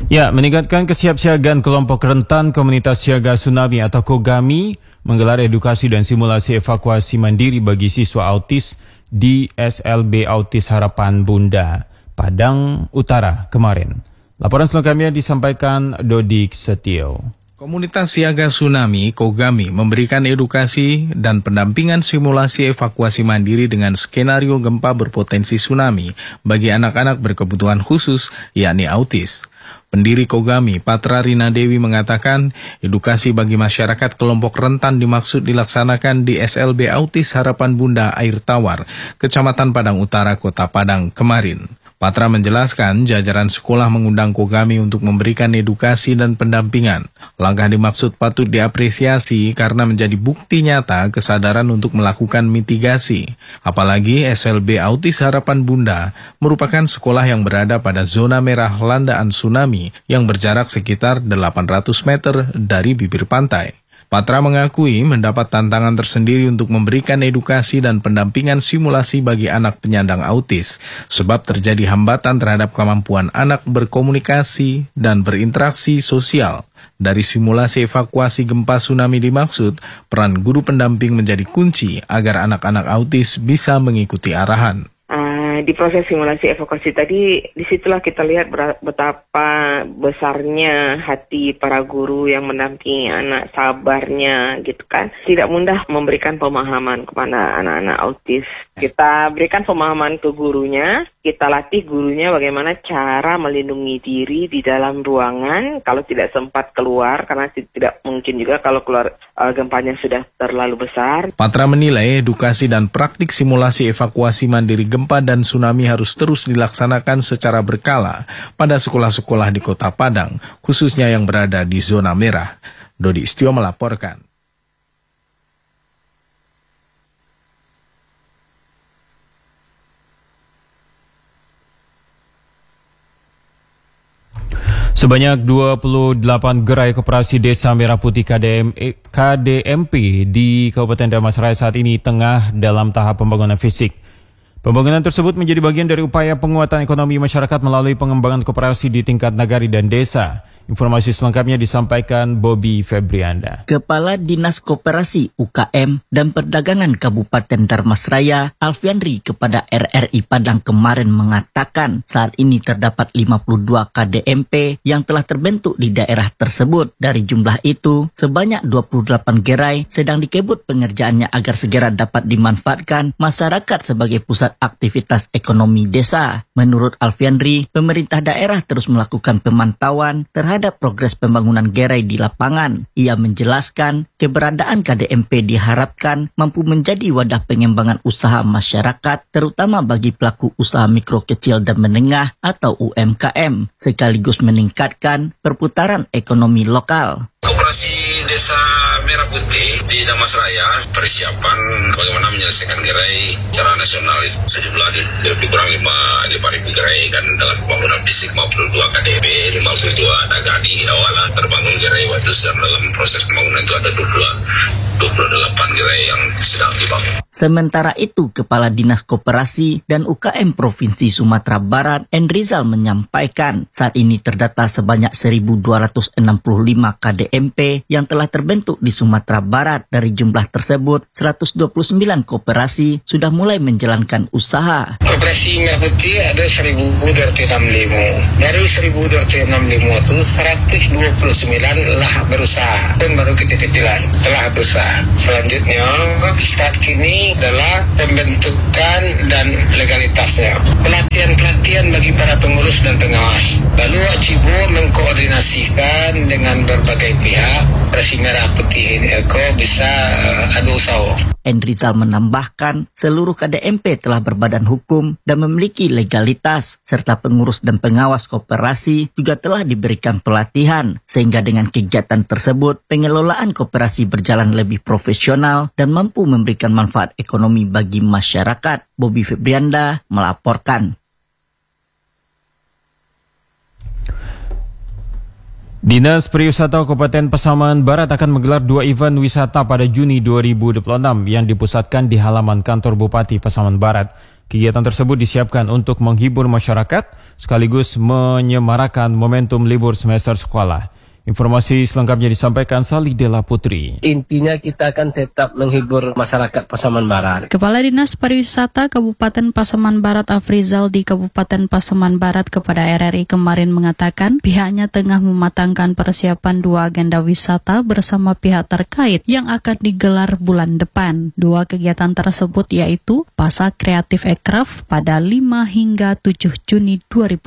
Ya, meningkatkan kesiapsiagaan kelompok rentan komunitas siaga tsunami atau KOGAMI menggelar edukasi dan simulasi evakuasi mandiri bagi siswa autis di SLB Autis Harapan Bunda, Padang Utara kemarin. Laporan selengkapnya disampaikan Dodik Setio. Komunitas siaga tsunami KOGAMI memberikan edukasi dan pendampingan simulasi evakuasi mandiri dengan skenario gempa berpotensi tsunami bagi anak-anak berkebutuhan khusus, yakni autis. Pendiri KOGAMI, Patra Rina Dewi mengatakan, edukasi bagi masyarakat kelompok rentan dimaksud dilaksanakan di SLB Autis Harapan Bunda Air Tawar, Kecamatan Padang Utara, Kota Padang kemarin. Patra menjelaskan jajaran sekolah mengundang KOGAMI untuk memberikan edukasi dan pendampingan. Langkah dimaksud patut diapresiasi karena menjadi bukti nyata kesadaran untuk melakukan mitigasi. Apalagi SLB Autis Harapan Bunda merupakan sekolah yang berada pada zona merah landaan tsunami yang berjarak sekitar 800 meter dari bibir pantai. Patra mengakui mendapat tantangan tersendiri untuk memberikan edukasi dan pendampingan simulasi bagi anak penyandang autis, sebab terjadi hambatan terhadap kemampuan anak berkomunikasi dan berinteraksi sosial. Dari simulasi evakuasi gempa tsunami dimaksud, peran guru pendamping menjadi kunci agar anak-anak autis bisa mengikuti arahan. Di proses simulasi evakuasi tadi, disitulah kita lihat betapa besarnya hati para guru yang mendampingi anak, sabarnya gitu kan. Tidak mudah memberikan pemahaman kepada anak-anak autis. Kita berikan pemahaman ke gurunya, kita latih gurunya bagaimana cara melindungi diri di dalam ruangan kalau tidak sempat keluar, karena tidak mungkin juga kalau keluar gempanya sudah terlalu besar. Patra menilai edukasi dan praktik simulasi evakuasi mandiri gempa dan tsunami harus terus dilaksanakan secara berkala pada sekolah-sekolah di Kota Padang, khususnya yang berada di zona merah. Dodi Setio melaporkan. Sebanyak 28 gerai koperasi Desa Merah Putih KDMP di Kabupaten Damastraya saat ini tengah dalam tahap pembangunan fisik. Pembangunan tersebut menjadi bagian dari upaya penguatan ekonomi masyarakat melalui pengembangan koperasi di tingkat nagari dan desa. Informasi selengkapnya disampaikan Bobby Febrianda. Kepala Dinas Koperasi UKM dan Perdagangan Kabupaten Damastraya, Alfiandri, kepada RRI Padang kemarin mengatakan saat ini terdapat 52 KDMP yang telah terbentuk di daerah tersebut. Dari jumlah itu, sebanyak 28 gerai sedang dikebut pengerjaannya agar segera dapat dimanfaatkan masyarakat sebagai pusat aktivitas ekonomi desa. Menurut Alfiandri, pemerintah daerah terus melakukan pemantauan terhadap progres pembangunan gerai di lapangan. Ia menjelaskan keberadaan KDMP diharapkan mampu menjadi wadah pengembangan usaha masyarakat, terutama bagi pelaku usaha mikro kecil dan menengah atau UMKM, sekaligus meningkatkan perputaran ekonomi lokal. Koperasi Desa Merah Putih di Damastraya persiapan bagaimana menyelesaikan gerai secara nasional itu sejumlah lebih kurang 5.000 gerai kan, dengan pembangunan fisik 52 KDP, 52 nagari awalnya terbangun gerai wadus, dan dalam proses pembangunan itu ada 28 gerai yang sedang dibangun. Sementara itu, Kepala Dinas Koperasi dan UKM Provinsi Sumatera Barat, Endrizal, menyampaikan saat ini terdata sebanyak 1.265 KDMP yang telah terbentuk di Sumatera Barat. Dari jumlah tersebut, 129 koperasi sudah mulai menjalankan usaha. Koperasi Merah Putih ada 1.265. Dari 1.265 itu 129 lah berusaha dan baru kecil-kecilan telah berusaha. Selanjutnya, start kini adalah pembentukan dan legalitasnya. Pelatihan bagi para pengurus dan pengawas. Lalu Cibo mengkoordinasikan dengan berbagai pihak. Koperasi Merah Putih ini bisa adu usaha. Endrizal menambahkan seluruh KDMP telah berbadan hukum dan memiliki legalitas, serta pengurus dan pengawas koperasi juga telah diberikan pelatihan, sehingga dengan kegiatan tersebut pengelolaan koperasi berjalan lebih profesional dan mampu memberikan manfaat ekonomi bagi masyarakat. Bobby Febrianda melaporkan. Dinas Pariwisata Kabupaten Pasaman Barat akan menggelar 2 event wisata pada Juni 2026 yang dipusatkan di halaman kantor Bupati Pasaman Barat. Kegiatan tersebut disiapkan untuk menghibur masyarakat sekaligus menyemarakan momentum libur semester sekolah. Informasi selengkapnya disampaikan Sali Dela Putri. Intinya kita akan tetap menghibur masyarakat Pasaman Barat. Kepala Dinas Pariwisata Kabupaten Pasaman Barat Afrizal di Kabupaten Pasaman Barat kepada RRI kemarin mengatakan pihaknya tengah mematangkan persiapan 2 agenda wisata bersama pihak terkait yang akan digelar bulan depan. 2 kegiatan tersebut yaitu Pasar Kreatif Ekraf pada 5 hingga 7 Juni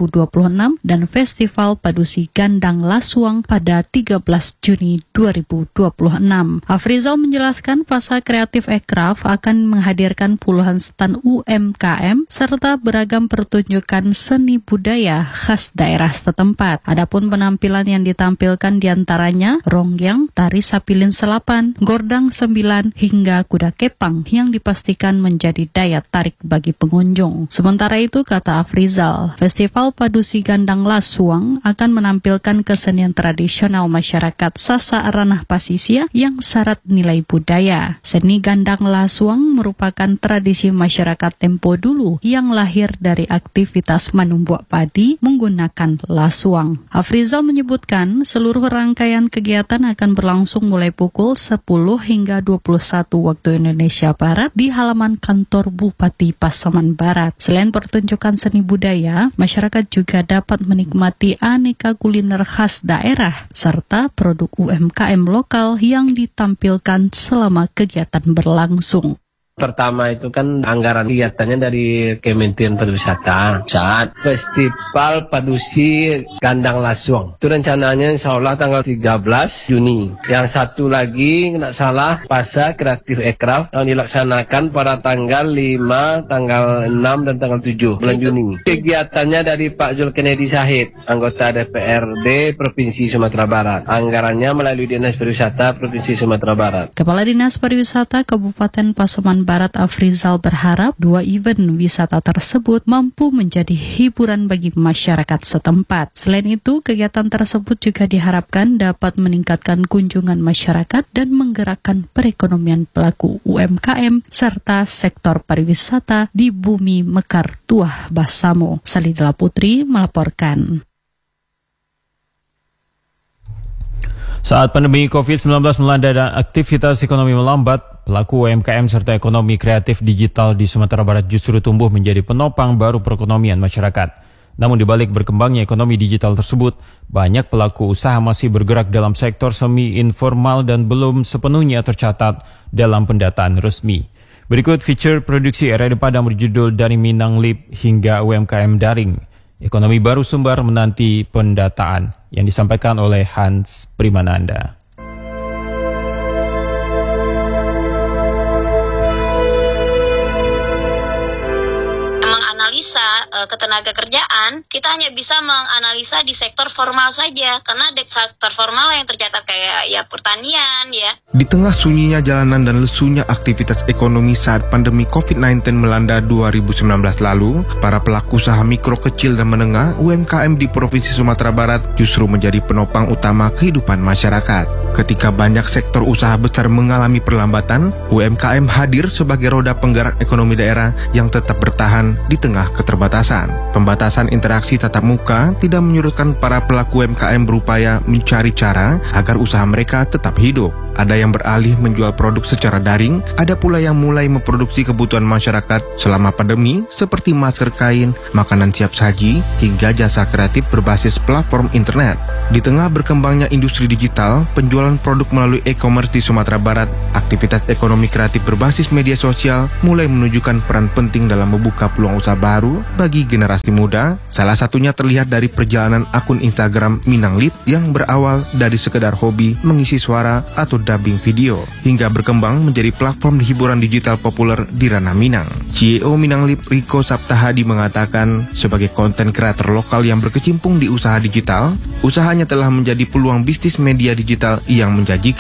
2026 dan Festival Padusi Gandang Lasuang pada 13 Juni 2026. Afrizal menjelaskan Pasar Kreatif Ekraf akan menghadirkan puluhan stan UMKM serta beragam pertunjukan seni budaya khas daerah setempat. Adapun penampilan yang ditampilkan diantaranya rongyang, tari sapilin selapan, gordang 9 hingga kuda kepang yang dipastikan menjadi daya tarik bagi pengunjung. Sementara itu, kata Afrizal, Festival Padusi Gandang Lasuang akan menampilkan kesenian tradisional masyarakat Sasa Ranah Pasisia yang syarat nilai budaya. Seni Gandang Lasuang merupakan tradisi masyarakat tempo dulu yang lahir dari aktivitas menumbuh padi menggunakan lasuang. Afrizal menyebutkan seluruh rangkaian kegiatan akan berlangsung mulai pukul 10 hingga 21 waktu Indonesia Barat di halaman kantor Bupati Pasaman Barat. Selain pertunjukan seni budaya, masyarakat juga dapat menikmati aneka kuliner khas daerah serta produk UMKM lokal yang ditampilkan selama kegiatan berlangsung. Pertama itu kan anggaran kegiatannya dari Kementerian Pariwisata saat Festival Padusi Gandang Lasuang. Itu rencananya insya Allah tanggal 13 Juni. Yang satu lagi, tidak salah, Pasar Kreatif Ekraf yang dilaksanakan pada tanggal 5, tanggal 6, dan tanggal 7 bulan Juni. Kegiatannya dari Pak Zulkennedy Syahid, anggota DPRD Provinsi Sumatera Barat. Anggarannya melalui Dinas Pariwisata Provinsi Sumatera Barat. Kepala Dinas Pariwisata Kabupaten Pasaman Barat Afrizal berharap 2 event wisata tersebut mampu menjadi hiburan bagi masyarakat setempat. Selain itu, kegiatan tersebut juga diharapkan dapat meningkatkan kunjungan masyarakat dan menggerakkan perekonomian pelaku UMKM serta sektor pariwisata di Bumi Mekar Tuah Basamo. Sali Dela Putri melaporkan. Saat pandemi COVID-19 melanda dan aktivitas ekonomi melambat, pelaku UMKM serta ekonomi kreatif digital di Sumatera Barat justru tumbuh menjadi penopang baru perekonomian masyarakat. Namun di balik berkembangnya ekonomi digital tersebut, banyak pelaku usaha masih bergerak dalam sektor semi-informal dan belum sepenuhnya tercatat dalam pendataan resmi. Berikut feature produksi RRI Padang berjudul Dari Minang Lip hingga UMKM Daring. Ekonomi baru sumber menanti pendataan yang disampaikan oleh Hans Primananda. Menganalisa ketenaga kerjaan, kita hanya bisa menganalisa di sektor formal saja, karena di sektor formal yang tercatat kayak ya pertanian ya. Di tengah sunyinya jalanan dan lesunya aktivitas ekonomi saat pandemi COVID-19 melanda 2019 lalu, para pelaku usaha mikro, kecil, dan menengah UMKM di Provinsi Sumatera Barat justru menjadi penopang utama kehidupan masyarakat. Ketika banyak sektor usaha besar mengalami perlambatan, UMKM hadir sebagai roda penggerak ekonomi daerah yang tetap bertahan di tengah keterbatasan. Pembatasan interaksi tatap muka tidak menyurutkan para pelaku UMKM berupaya mencari cara agar usaha mereka tetap hidup. Ada yang beralih menjual produk secara daring, ada pula yang mulai memproduksi kebutuhan masyarakat selama pandemi seperti masker kain, makanan siap saji, hingga jasa kreatif berbasis platform internet. Di tengah berkembangnya industri digital, penjualan produk melalui e-commerce di Sumatera Barat, aktivitas ekonomi kreatif berbasis media sosial mulai menunjukkan peran penting dalam membuka peluang usaha baru bagi generasi muda. Salah satunya terlihat dari perjalanan akun Instagram Minang Lip yang berawal dari sekedar hobi mengisi suara atau dubbing video, hingga berkembang menjadi platform hiburan digital populer di ranah Minang. CEO Minang Lip Riko Saptahadi mengatakan, sebagai konten kreator lokal yang berkecimpung di usaha digital, usahanya telah menjadi peluang bisnis media digital yang menjanjikan.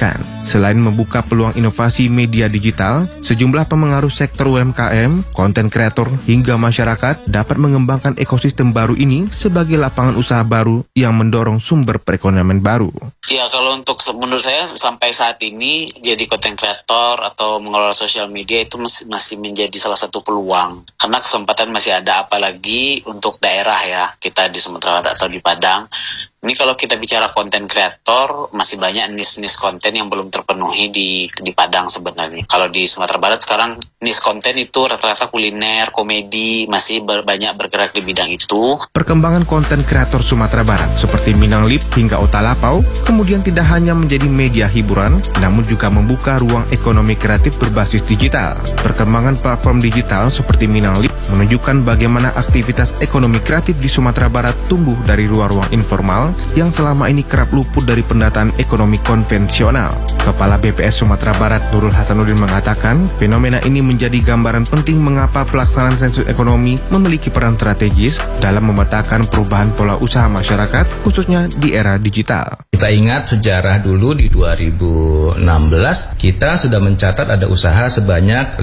Selain membuka peluang inovasi media digital, sejumlah pemengaruh sektor UMKM, konten kreator, hingga masyarakat dapat mengembangkan ekosistem baru ini sebagai lapangan usaha baru yang mendorong sumber perekonomian baru. Ya, kalau untuk menurut saya sampai saat ini jadi konten kreator atau mengelola sosial media itu masih menjadi salah satu peluang. Karena kesempatan masih ada, apalagi untuk daerah ya, kita di Sumatera Barat atau di Padang. Ini kalau kita bicara konten kreator, masih banyak niche konten yang belum terpenuhi di Padang sebenarnya. Kalau di Sumatera Barat sekarang niche konten itu rata-rata kuliner, komedi, masih banyak bergerak di bidang itu. Perkembangan konten kreator Sumatera Barat seperti Minang Lip hingga Otalapau kemudian tidak hanya menjadi media hiburan, namun juga membuka ruang ekonomi kreatif berbasis digital. Perkembangan platform digital seperti Minang Lip menunjukkan bagaimana aktivitas ekonomi kreatif di Sumatera Barat tumbuh dari ruang-ruang informal yang selama ini kerap luput dari pendataan ekonomi konvensional. Kepala BPS Sumatera Barat Nurul Hasanuddin mengatakan, fenomena ini menjadi gambaran penting mengapa pelaksanaan sensus ekonomi memiliki peran strategis dalam memetakan perubahan pola usaha masyarakat, khususnya di era digital. Kita ingat sejarah dulu di 2016, kita sudah mencatat ada usaha sebanyak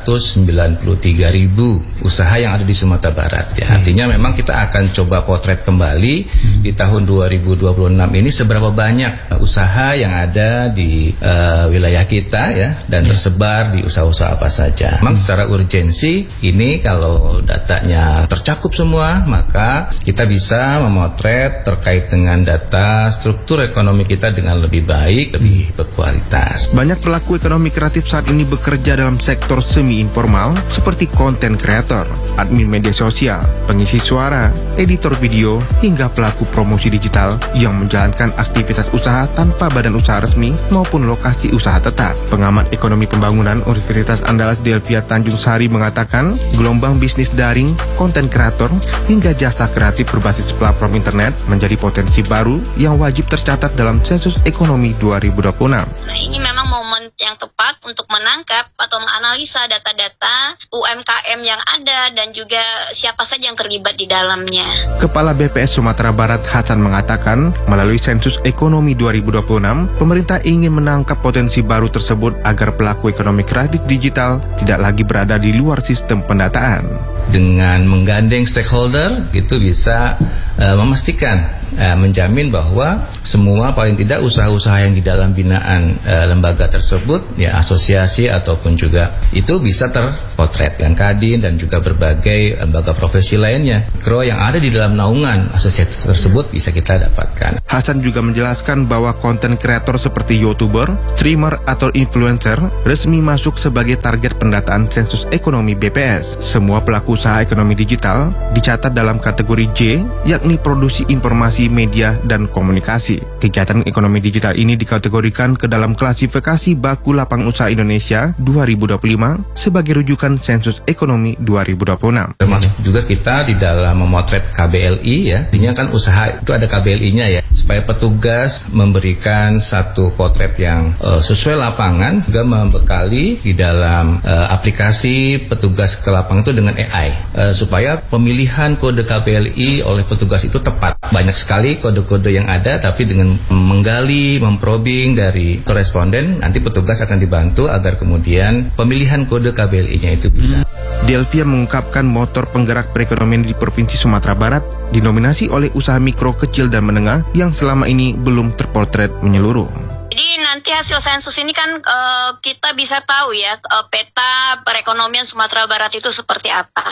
593.000 usaha yang ada di Sumatera Barat. Ya, artinya memang kita akan coba potret kembali di tahun 2026 ini seberapa banyak usaha yang ada di wilayah kita ya, dan tersebar di usaha-usaha apa saja. Memang secara urgensi ini kalau datanya tercakup semua, maka kita bisa memotret terkait dengan data struktur ekonomi kita dengan lebih baik, lebih berkualitas. Banyak pelaku ekonomi kreatif saat ini bekerja dalam sektor semi-informal seperti konten kreator, admin media sosial, pengisi suara, editor video, hingga pelaku promosi digital yang menjalankan aktivitas usaha tanpa badan usaha resmi maupun lokasi usaha tetap. Pengamat ekonomi pembangunan Universitas Andalas Delvia Tanjung Sari mengatakan, gelombang bisnis daring, konten kreator, hingga jasa kreatif berbasis platform internet menjadi potensi baru yang wajib tercatat dalam sensus ekonomi 2026. Nah, ini memang momen yang tepat untuk menangkap atau menganalisa data-data UMKM yang ada dan juga siapa saja yang terlibat di dalamnya. Kepala BPS Sumatera Barat Hasan mengatakan, melalui sensus ekonomi 2026, pemerintah ingin menangkap potensi baru tersebut agar pelaku ekonomi kreatif digital tidak lagi berada di luar sistem pendataan. Dengan menggandeng stakeholder, itu bisa memastikan, menjamin bahwa semua paling tidak usaha-usaha yang di dalam binaan lembaga tersebut, ya asosiasi ataupun juga itu bisa terpotret dengan Kadin dan juga berbagai lembaga profesi lainnya. Mikro yang ada di dalam naungan asosiasi tersebut bisa kita dapatkan. Hasan juga menjelaskan bahwa konten kreator seperti YouTuber, streamer, atau influencer resmi masuk sebagai target pendataan sensus ekonomi BPS. Semua pelaku usaha ekonomi digital dicatat dalam kategori J, yakni produksi informasi, media, dan komunikasi. Kegiatan ekonomi digital ini dikategorikan ke dalam klasifikasi baku lapangan usaha Indonesia 2025 sebagai rujukan sensus ekonomi 2026. Termasuk juga kita di dalam memotret KBLI ya, artinya kan usaha itu ada KBLI-nya ya, supaya petugas memberikan satu potret yang sesuai lapangan, juga membekali di dalam aplikasi petugas ke lapangan itu dengan AI, supaya pemilihan kode KBLI oleh petugas itu tepat. Banyak sekali kode-kode yang ada, tapi dengan menggali, memprobing dari responden, nanti petugas akan dibantu agar kemudian pemilihan kode KBLI-nya itu bisa. Delvia mengungkapkan motor penggerak perekonomian di Provinsi Sumatera Barat didominasi oleh usaha mikro, kecil, dan menengah yang selama ini belum terpotret menyeluruh. Jadi nanti hasil sensus ini kan kita bisa tahu ya peta perekonomian Sumatera Barat itu seperti apa,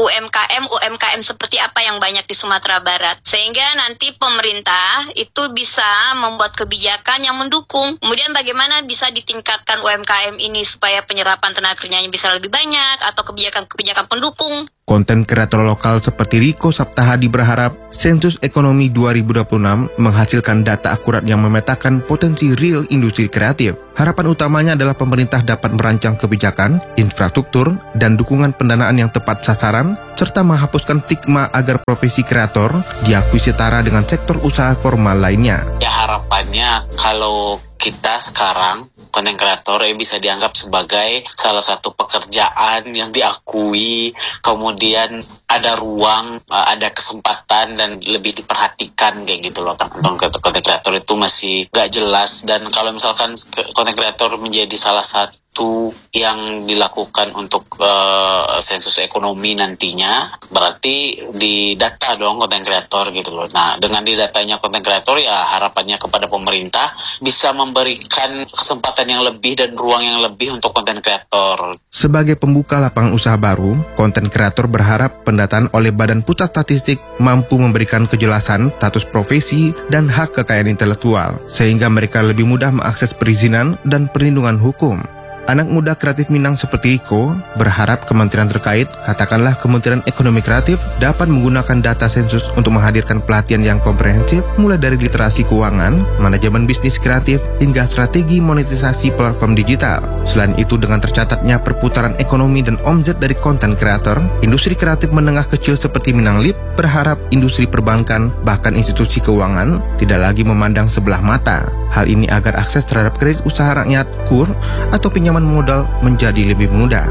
UMKM seperti apa yang banyak di Sumatera Barat, sehingga nanti pemerintah itu bisa membuat kebijakan yang mendukung. Kemudian bagaimana bisa ditingkatkan UMKM ini supaya penyerapan tenaga kerjanya bisa lebih banyak, atau kebijakan pendukung. Konten kreator lokal seperti Riko Saptahadi berharap sensus ekonomi 2026 menghasilkan data akurat yang memetakan potensi real industri kreatif. Harapan utamanya adalah pemerintah dapat merancang kebijakan, infrastruktur, dan dukungan pendanaan yang tepat sasaran, serta menghapuskan stigma agar profesi kreator diakui setara dengan sektor usaha formal lainnya. Ya, harapannya kalau kita sekarang konten kreator bisa dianggap sebagai salah satu pekerjaan yang diakui, kemudian ada ruang, ada kesempatan dan lebih diperhatikan kayak gitu loh kan. Konten kreator itu masih gak jelas, dan kalau misalkan konten kreator menjadi salah satu yang dilakukan untuk sensus ekonomi nantinya, berarti didata dong konten kreator gitu loh. Nah, dengan didatanya konten kreator ya harapannya kepada pemerintah bisa memberikan kesempatan yang lebih dan ruang yang lebih untuk konten kreator. Sebagai pembuka lapangan usaha baru, konten kreator berharap pendataan oleh Badan Pusat Statistik mampu memberikan kejelasan status profesi dan hak kekayaan intelektual, sehingga mereka lebih mudah mengakses perizinan dan perlindungan hukum. Anak muda kreatif Minang seperti Riko berharap kementerian terkait, katakanlah Kementerian Ekonomi Kreatif, dapat menggunakan data sensus untuk menghadirkan pelatihan yang komprehensif, mulai dari literasi keuangan, manajemen bisnis kreatif, hingga strategi monetisasi platform digital. Selain itu, dengan tercatatnya perputaran ekonomi dan omset dari konten kreator, industri kreatif menengah kecil seperti Minang Lip berharap industri perbankan, bahkan institusi keuangan, tidak lagi memandang sebelah mata. Hal ini agar akses terhadap kredit usaha rakyat, KUR, atau pinjaman modal menjadi lebih mudah.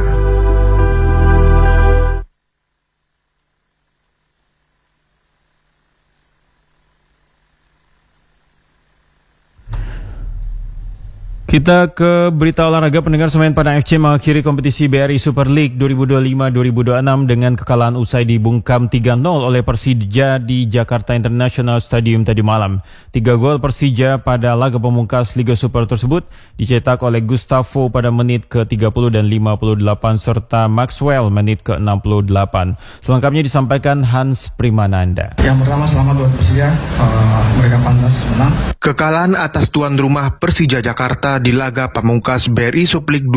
Kita ke berita olahraga. Pendengar, Semen Padang FC mengakhiri kompetisi BRI Super League 2025-2026 dengan kekalahan usai dibungkam 3-0 oleh Persija di Jakarta International Stadium tadi malam. 3 gol Persija pada laga pemungkas Liga Super tersebut dicetak oleh Gustavo pada menit ke-30 dan 58 serta Maxwell menit ke-68. Selengkapnya disampaikan Hans Primananda. Yang pertama, selamat buat Persija, mereka pantas menang. Kekalahan atas tuan rumah Persija Jakarta di laga pamungkas BRI Super League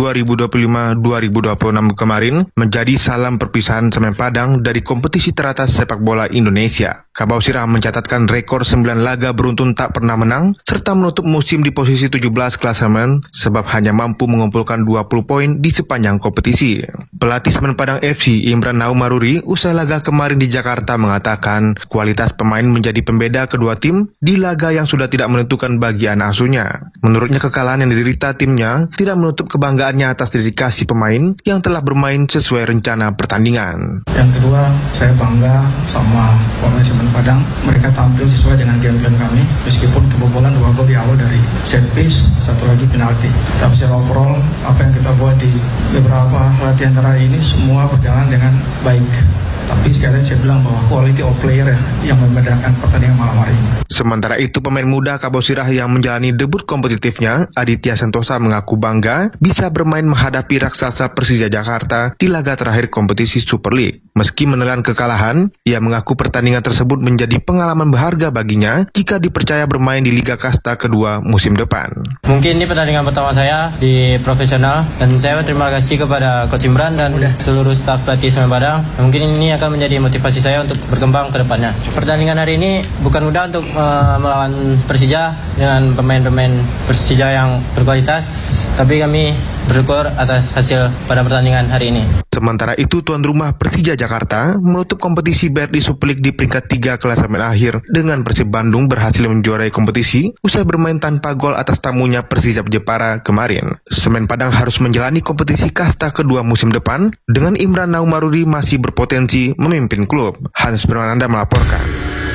2025-2026 kemarin menjadi salam perpisahan Semen Padang dari kompetisi teratas sepak bola Indonesia. Kabau Sirah mencatatkan rekor 9 laga beruntun tak pernah menang serta menutup musim di posisi 17 klasemen sebab hanya mampu mengumpulkan 20 poin di sepanjang kompetisi. Pelatih Semen Padang FC Imran Naumaruri usai laga kemarin di Jakarta mengatakan kualitas pemain menjadi pembeda kedua tim di laga yang sudah tidak menentukan bagi anak asuhnya. Menurutnya, kekalahan yang diderita timnya tidak menutup kebanggaannya atas dedikasi pemain yang telah bermain sesuai rencana pertandingan. Yang kedua, saya bangga sama pemain Semen Padang. Mereka tampil sesuai dengan game plan kami, meskipun kebobolan 2 gol di awal dari set piece, 1 lagi penalti. Tapi secara overall, apa yang kita buat di beberapa latihan terakhir ini semua berjalan dengan baik. Tapi sekali lagi saya bilang bahwa quality of player yang membedakan pertandingan malam hari ini. Sementara itu, pemain muda Kabau Sirah yang menjalani debut kompetitifnya, Aditya Sentosa, mengaku bangga bisa bermain menghadapi raksasa Persija Jakarta di laga terakhir kompetisi Super League. Meski menelan kekalahan, ia mengaku pertandingan tersebut menjadi pengalaman berharga baginya jika dipercaya bermain di Liga Kasta kedua musim depan. Mungkin ini pertandingan pertama saya di profesional, dan saya berterima kasih kepada Coach Imran dan seluruh staf pelatih Semen Padang. Mungkin ini akan menjadi motivasi saya untuk berkembang ke depannya. Pertandingan hari ini bukan mudah untuk melawan Persija dengan pemain-pemain Persija yang berkualitas, tapi kami bersyukur atas hasil pada pertandingan hari ini. Sementara itu, tuan rumah Persija Jakarta menutup kompetisi BRI Super League di peringkat 3 klasemen akhir dengan Persib Bandung berhasil menjuarai kompetisi usai bermain tanpa gol atas tamunya Persija Jepara kemarin. Semen Padang harus menjalani kompetisi kasta kedua musim depan dengan Imran Naumarudi masih berpotensi memimpin klub. Hans Bernanda melaporkan.